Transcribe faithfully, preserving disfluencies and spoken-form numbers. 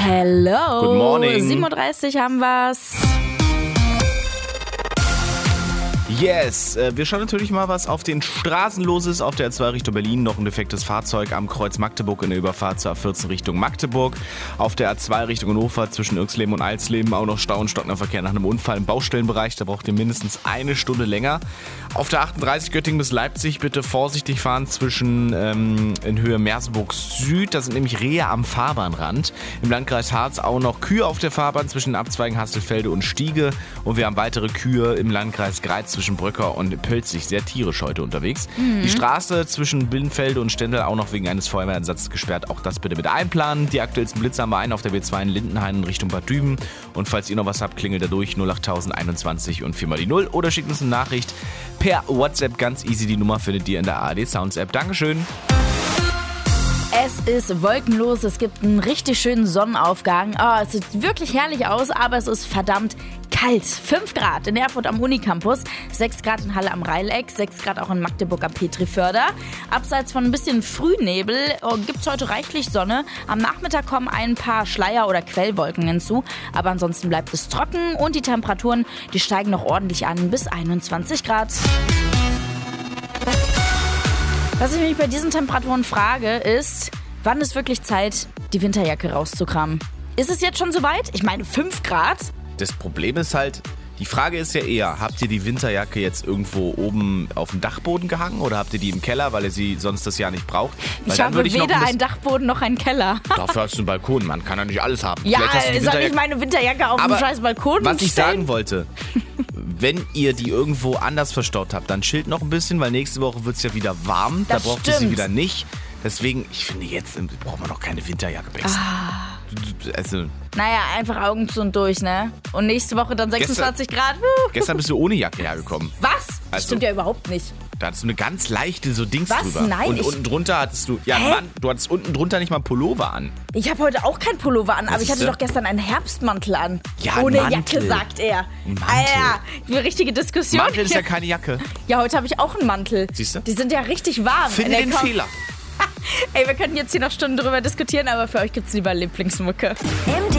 Hello. Good morning. sieben Uhr dreißig haben wir's. Yes, wir schauen natürlich mal, was auf den Straßen los ist. Auf der A zwei Richtung Berlin noch ein defektes Fahrzeug am Kreuz Magdeburg in der Überfahrt zur A vierzehn Richtung Magdeburg. Auf der A zwei Richtung Hannover zwischen Irxleben und Alsleben auch noch Stau und stockender Verkehr nach einem Unfall im Baustellenbereich. Da braucht ihr mindestens eine Stunde länger. Auf der achtunddreißig Göttingen bis Leipzig bitte vorsichtig fahren zwischen ähm, in Höhe Merseburg Süd. Da sind nämlich Rehe am Fahrbahnrand. Im Landkreis Harz auch noch Kühe auf der Fahrbahn zwischen den Abzweigen Hastelfelde und Stiege. Und wir haben weitere Kühe im Landkreis Greiz zwischen Bröcker und Pölzig, sehr tierisch heute unterwegs. Mhm. Die Straße zwischen Billenfelde und Stendal auch noch wegen eines Feuerwehreinsatzes gesperrt. Auch das bitte mit einplanen. Die aktuellsten Blitze haben wir einen auf der B zwei in Lindenhain in Richtung Bad Düben. Und falls ihr noch was habt, klingelt da durch null acht einundzwanzig und vier mal die null. Oder schickt uns eine Nachricht per WhatsApp. Ganz easy, die Nummer findet ihr in der A R D Sounds App. Dankeschön. Es ist wolkenlos, es gibt einen richtig schönen Sonnenaufgang. Oh, es sieht wirklich herrlich aus, aber es ist verdammt kalt. fünf Grad in Erfurt am Unicampus, sechs Grad in Halle am Reileck, sechs Grad auch in Magdeburg am Petriförder. Abseits von ein bisschen Frühnebel oh, gibt es heute reichlich Sonne. Am Nachmittag kommen ein paar Schleier- oder Quellwolken hinzu, aber ansonsten bleibt es trocken und die Temperaturen, die steigen noch ordentlich an bis einundzwanzig Grad. Was ich mich bei diesen Temperaturen frage, ist, wann ist wirklich Zeit, die Winterjacke rauszukramen? Ist es jetzt schon soweit? Ich meine, fünf Grad? Das Problem ist halt, die Frage ist ja eher, habt ihr die Winterjacke jetzt irgendwo oben auf dem Dachboden gehangen oder habt ihr die im Keller, weil ihr sie sonst das Jahr nicht braucht? Weil ich habe weder ein einen Dachboden noch einen Keller. Dafür hast du einen Balkon, man kann ja nicht alles haben. Ja, soll ich meine Winterjacke auf dem scheiß Balkon was ich stellen? sagen wollte, wenn ihr die irgendwo anders verstaut habt, dann chillt noch ein bisschen, weil nächste Woche wird es ja wieder warm. Das da braucht ihr sie wieder nicht. Deswegen, ich finde jetzt braucht man noch keine Winterjacke wechseln. Ah. Also, naja, einfach Augen zu und durch, ne? Und nächste Woche dann sechsundzwanzig Grad. Wuh. Gestern bist du ohne Jacke hergekommen. Was? Das also, stimmt ja überhaupt nicht. Da hattest du eine ganz leichte so Dings Was? drüber. Nein, und ich unten drunter hattest du, ja, Mann, du hattest unten drunter nicht mal einen Pullover an. Ich habe heute auch keinen Pullover an, Was aber ich hatte ist doch gestern einen Herbstmantel an. Ja, ein Ohne Mantel. Jacke, sagt er. Ein Mantel. Alter, eine richtige Diskussion. Mantel ist ja keine Jacke. Ja, heute habe ich auch einen Mantel. Siehst du? Die sind ja richtig warm. Finde den Fehler. Ey, wir könnten jetzt hier noch Stunden drüber diskutieren, aber für euch gibt's lieber Lieblingsmucke. M